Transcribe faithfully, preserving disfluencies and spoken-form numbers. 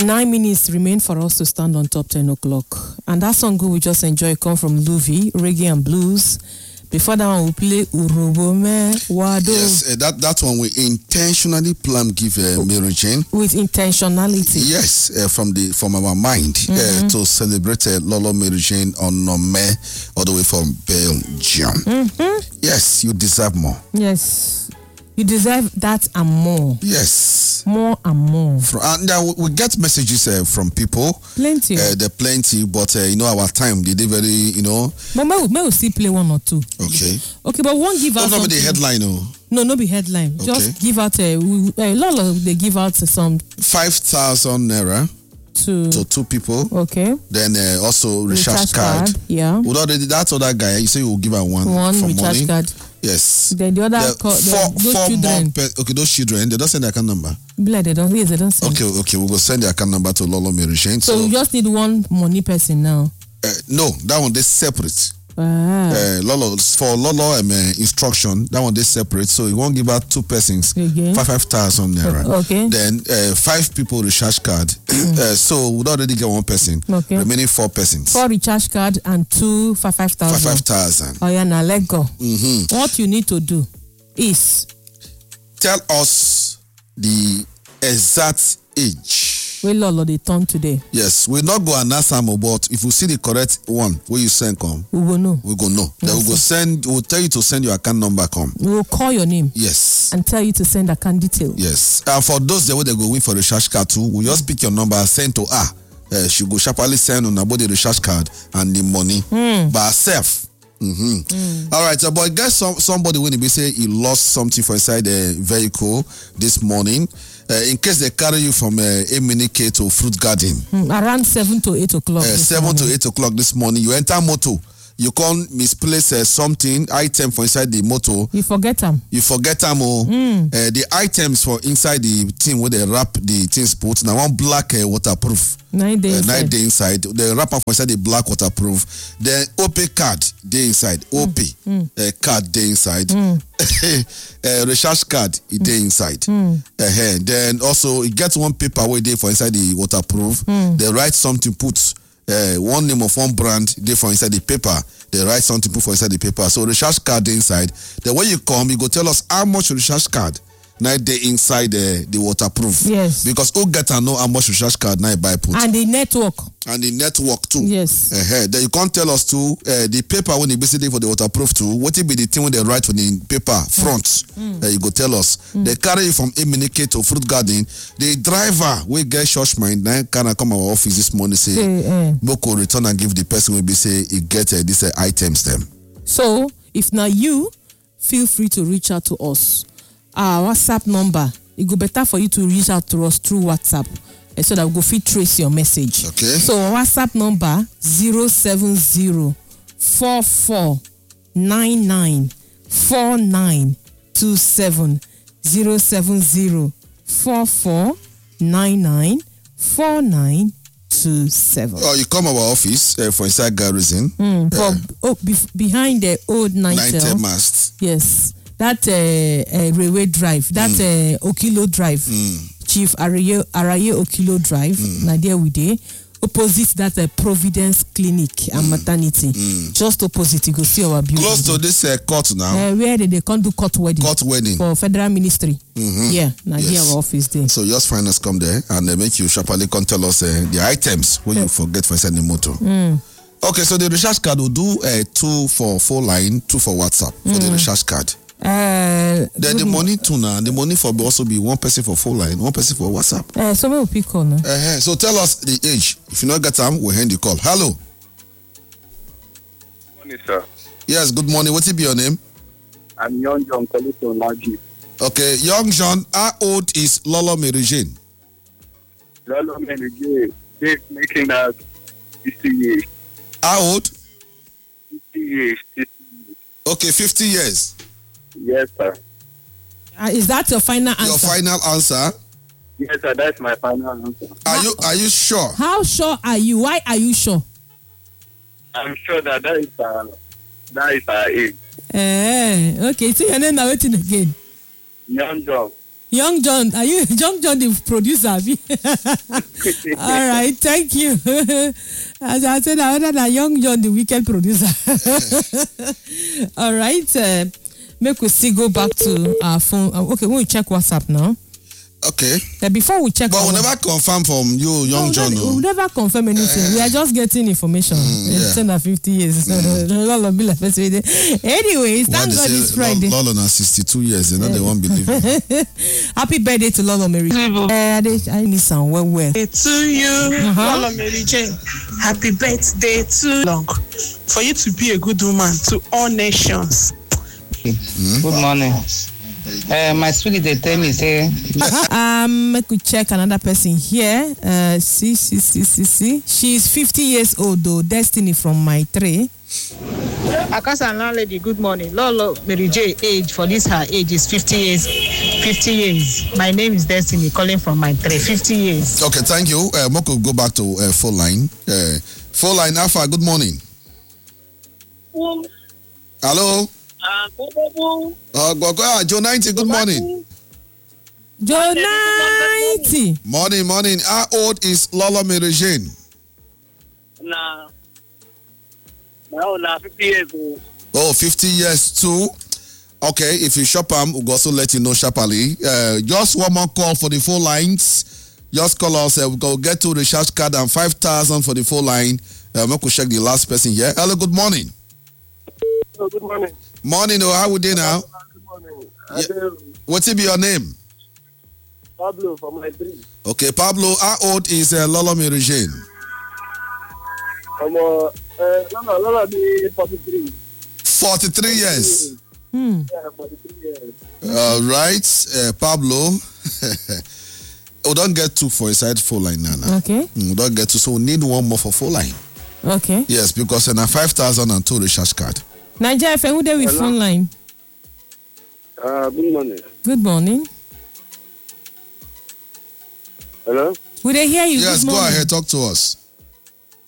Nine minutes remain for us to stand on top ten o'clock. And that song we just enjoy come from Luvi, Reggae and Blues. Before that one, we play Urubome Wado. Yes, uh, that, that one we intentionally plan give uh, Mary Jane. With intentionality. Yes, uh, from the from our mind mm-hmm. uh, to celebrate uh, Lolo Mary Jane on Nome all the way from Belgium. Mm-hmm. Yes, you deserve more. Yes. You deserve that and more. Yes. More and more. From, and uh, we get messages uh, from people. Plenty. Uh, they're plenty, but uh, you know, our time, they did very, you know. But may, may we still play one or two. Okay. Okay, but one give out. Don't be the headline, oh. No, no be headline. Okay. Just give out a, a lot of they give out some. five thousand naira. To, to two people. Okay. Then uh, also recharge, recharge card. card. Yeah. With already that other guy, you say you will give her one. One for recharge money. card. Yes. Then the other the co- the, four, those four children. Pe- okay, those children, they don't send their account number. Bleh, they don't. Yes, they don't send. Okay, okay, we will send the account number to Lolo Mary Jane. So, so we just need one money person now. Uh, no, that one they separate. Ah. Uh, Lolo for Lolo um, uh, instruction, that one they separate. So you won't give out two persons okay. five five thousand naira. Okay. Then uh, five people recharge card. Mm. uh, so we already get one person. Okay. Remaining four persons. Four recharge card and two five five thousand. Five five thousand. Oh yeah, now let go. Mm-hmm. What you need to do is tell us the exact age. We Lolo they turn today. Yes, we'll not go and ask them, but if we see the correct one where you send come, we will know. We go know. Yes. Then we go send. We'll tell you to send your account number come. We will call your name. Yes. And tell you to send account detail. Yes. And for those that way they go win for the recharge card too, we just pick your number and send to her. Uh, she go sharply send on about the recharge card and the money mm. by herself. Mm-hmm. Mm. All right, so but guess some somebody when he say he lost something for inside the vehicle this morning. Uh, in case they carry you from uh, Eminike to Fruit Garden. Mm, around seven to eight o'clock. Uh, seven morning. to eight o'clock this morning. You enter motor. You can't misplace uh, something, item for inside the motor. You forget them. You forget them. Oh. Mm. Uh, the items for inside the thing where they wrap the things put. Now one black uh, waterproof. Nine days. Uh, nine day inside. The wrapper for inside the black waterproof. Then O P card day inside. O P mm. uh, card day inside. Mm. uh, recharge card it day inside. Mm. Uh, then also it gets one paper where they for inside the waterproof. Mm. They write something put. Uh, one name of one brand they for inside the paper. They write something put for inside the paper. So recharge card inside. Then when you come, you go tell us how much recharge card now they inside uh, the waterproof. Yes. Because who get to know how much recharge card now buy put. And the network. And the network too. Yes. Uh-huh. Then you can't tell us too uh, the paper when you basically for the waterproof too. What will be the thing when they write on the paper front? Mm. Uh, you go tell us. Mm. They carry you from Eminike to Fruit Garden. The driver will get church mind. Now can I come our office this morning say uh, Boko return and give the person will be say he get uh, these uh, items them. So if now you feel free to reach out to us. Our WhatsApp number. It go better for you to reach out to us through WhatsApp. So that we go fit trace your message. Okay. So WhatsApp number zero seven zero four four nine nine four nine two seven zero seven zero four four nine nine four nine two seven. Oh, you come our office uh, for inside garrison. Mm, for uh, oh, be, behind the old Nitel mast. Yes, that uh, uh, railway drive. That mm. uh, Okilo drive. Mm. Chief Araye, Araye Okilo Drive, mm. na there we dey. Opposite that uh, Providence Clinic and mm. Maternity. Mm. Just opposite, you go see our building. Close to this uh, court now. Uh, where they, they can't do court wedding. Court wedding. For Federal Ministry. Mm-hmm. Yeah, now yes. There our office there. So just find us come there and uh, make you sharply come tell us uh, the items when yeah. you forget for inside the motor. Mm. Okay, so the recharge card will do uh, two for full line, two for WhatsApp for mm. the recharge card. Uh, then the money too now, the money for also be one person for full line, one person for WhatsApp. Uh, so we'll pick on. Uh-huh. So tell us the age. If you not get time, we'll hand the call. Hello. Good morning, sir. Yes, good morning. What's it be your name? I'm Young John calling from Laji. Okay, Young John, how old is Lolo Mary Jane? Lolo Mary Jane, they're making that fifty years. How old? fifty years. fifty years. Okay, fifty years. Yes, sir. Uh, is that your final answer? Your final answer? Yes, sir. That's my final answer. Are how, you Are you sure? How sure are you? Why are you sure? I'm sure that that is uh, that is our age. Eh, okay. So your name now waiting again. Young John. Young John, are you Young John the producer? All right, thank you. As I said, I ordered a Young John the weekend producer. All right, uh, make we still go back to our phone. Uh, okay, we'll check WhatsApp now. Okay. Uh, before we check, but we never confirm from you, Young no, John. We never confirm anything. Uh, we are just getting information. Mm, yeah. ten or fifty years. Mm. Anyways, thank God it's Friday. Lolo na sixty-two years. You know they won't believe it. Happy birthday to Lolo Mary. Uh, I need some well well. To you, uh-huh. Lolo Mary Jane. Happy birthday to long for you to be a good woman to all nations. Mm. Good morning. Uh, my sweetie, they tell me say. um, I could check another person here. Uh, see, see, see, see, see. She's fifty years old though. Destiny from my three. Akasa landlady, good morning. Lolo Mary J age for this her age is fifty years. fifty years. My name is Destiny, calling from my three. fifty years. Okay, thank you. Uh, Moko, go back to uh, phone line. Uh, phone line, Alpha. Good morning. Um, Hello. Uh, go, uh, go, go, uh, Joe ninety, good morning. Joe ninety. Morning, morning. How old is Lolo Mary Jane? Nah. No, nah, fifty years old. Oh, fifty years too. Okay, if you shop them, we'll also let you know sharply. Uh, just one more call for the phone lines. Just call us. Uh, we'll go get to the recharge card and five thousand for the phone line. Uh, we could check the last person here. Hello, good morning. Hello, good morning. Morning, oh, how we doing now? Good morning. Yeah. What's it be your name? Pablo from my three. Okay, Pablo, how old is uh, Lolo Mary Jane? I'm uh, uh, Lolo, Lolo be forty-three. forty-three years. Hmm. Yeah, forty-three years. All right, uh, Pablo. We don't get two for a side phone line now. now. Okay. We don't get two, so we need one more for phone line. Okay. Yes, because in a five thousand and two recharge card. Nigeria F M, who there with Hello. phone line? Uh, good morning. Good morning. Hello? Will they hear you? Yes, Good go morning. ahead, talk to us.